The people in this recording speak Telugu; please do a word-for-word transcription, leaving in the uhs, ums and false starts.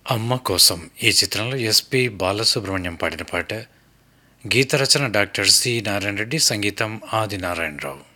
అమ్మ కోసం ఈ చిత్రంలో ఎస్పి బాలసుబ్రహ్మణ్యం పాడిన పాట. గీత రచన డాక్టర్ సి నారాయణ రెడ్డి, సంగీతం ఆది నారాయణరావు.